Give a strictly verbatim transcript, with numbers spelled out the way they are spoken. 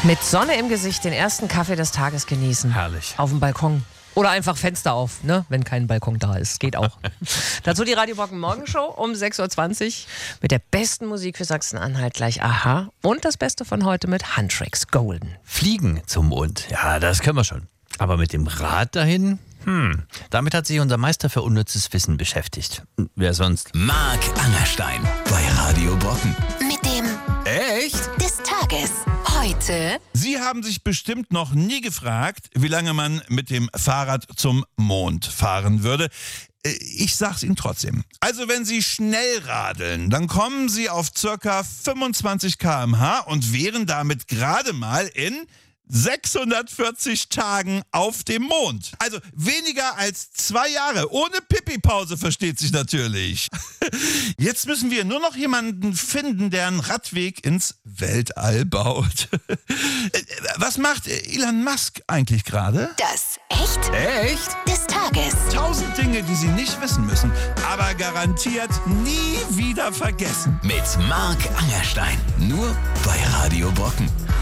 Mit Sonne im Gesicht den ersten Kaffee des Tages genießen. Herrlich. Auf dem Balkon. Oder einfach Fenster auf, ne? Wenn kein Balkon da ist. Geht auch. Dazu die Radio Brocken Morgenshow um sechs Uhr zwanzig mit der besten Musik für Sachsen-Anhalt gleich Aha. Und das Beste von heute mit Huntrix Golden. Fliegen zum Mond, ja, das können wir schon. Aber mit dem Rad dahin, hm, damit hat sich unser Meister für unnützes Wissen beschäftigt. Wer sonst? Marc Angerstein bei Radio Brocken. Mit dem Echt? des Tages. Heute Sie haben sich bestimmt noch nie gefragt, wie lange man mit dem Fahrrad zum Mond fahren würde. Ich sag's Ihnen trotzdem. Also wenn Sie schnell radeln, dann kommen Sie auf ca. fünfundzwanzig Kilometer pro Stunde und wären damit gerade mal in sechshundertvierzig Tagen auf dem Mond. Also weniger als zwei Jahre. Ohne Pipi-Pause, versteht sich natürlich. Jetzt müssen wir nur noch jemanden finden, der einen Radweg ins Weltall baut. Was macht Elon Musk eigentlich gerade? das Echt Echt? des Tages. Tausend Dinge, die Sie nicht wissen müssen, aber garantiert nie wieder vergessen. Mit Marc Angerstein. Nur bei Radio Brocken.